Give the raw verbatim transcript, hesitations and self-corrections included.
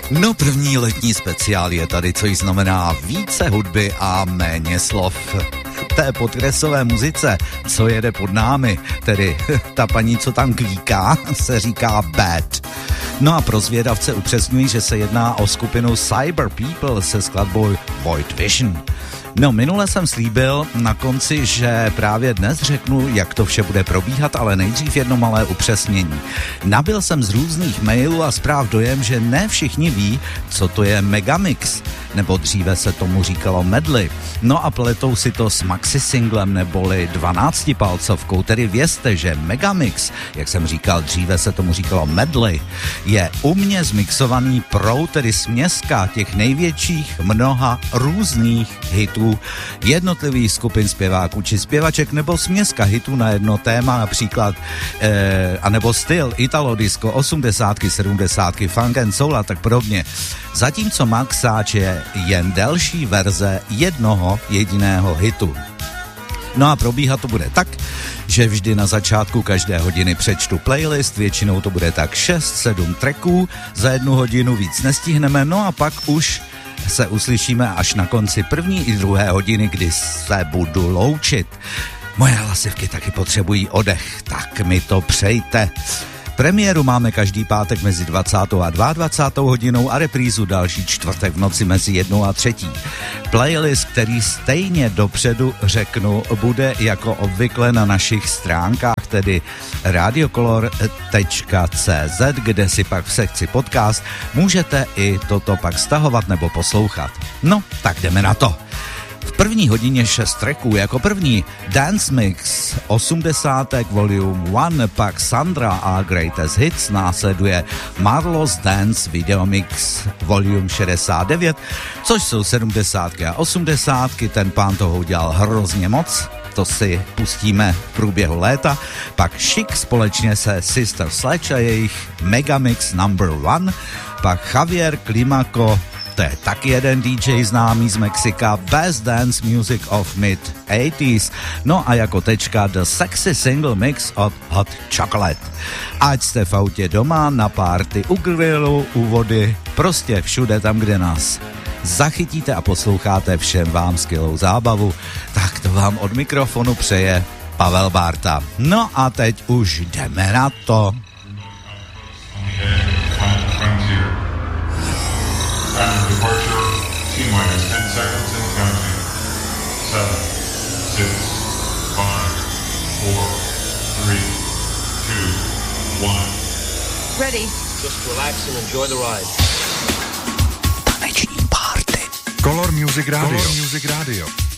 No, první letní speciál je tady, což znamená více hudby a méně slov. Té podkresové muzice, co jede pod námi, tedy ta paní, co tam kvíká, se říká Bad. No a pro zvědavce upřesňuji, že se jedná o skupinu Cyber People se skladbou Void Vision. No, minule jsem slíbil na konci, že právě dnes řeknu, jak to vše bude probíhat, ale nejdřív jedno malé upřesnění. Nabil jsem z různých mailů a zpráv dojem, že ne všichni ví, co to je Megamix, nebo dříve se tomu říkalo medley. No a pletou si to s maxi singlem neboli dvanáctipalcovkou, tedy vězte, že Megamix, jak jsem říkal, dříve se tomu říkalo medley, je umně zmixovaný proud, tedy směska těch největších mnoha různých hitů jednotlivých skupin zpěváků či zpěvaček nebo směska hitů na jedno téma, například eh, anebo styl Italo disco, osmdesátky, sedmdesátky, funk and soul a tak podobně. Zatímco Maxáč je jen delší verze jednoho jediného hitu. No a probíhat to bude tak, že vždy na začátku každé hodiny přečtu playlist, většinou to bude tak šest sedm tracků, za jednu hodinu víc nestihneme, no a pak už se uslyšíme až na konci první i druhé hodiny, kdy se budu loučit. Moje hlasivky taky potřebují oddech, tak mi to přejte. Premiéru máme každý pátek mezi dvacátou a dvacátou druhou hodinou a reprízu další čtvrtek v noci mezi jednou a třetí. Playlist, který stejně dopředu řeknu, bude jako obvykle na našich stránkách, tedy radiocolor tečka cé zet, kde si pak v sekci podcast můžete i toto pak stahovat nebo poslouchat. No, tak jdeme na to. V první hodině šest tracků, jako první Dance Mix osmdesátek Volume jedna, pak Sandra a Greatest Hits, následuje Marlo's Dance Video Mix Volume šedesát devět, což jsou sedmdesátky a osmdesátky, ten pán toho udělal hrozně moc, to si pustíme v průběhu léta, pak Chic společně se Sister Sledge a jejich Megamix number one, pak Javier Climaco, to je taky jeden dý džej známý z Mexika, Best Dance Music of mid eighties, no a jako tečka The Sexy Single Mix od Hot Chocolate. Ať jste v autě doma, na party, u grilu, u vody, prostě všude tam, kde nás zachytíte a posloucháte, všem vám skvělou zábavu, tak to vám od mikrofonu přeje Pavel Bárta. No a teď už jdeme na to. Time departure, T-minus ten seconds and counting. seven, six, five, four, three, two, one. Ready. Just relax and enjoy the ride. Taneční party. Color Music Radio. Color Music Radio.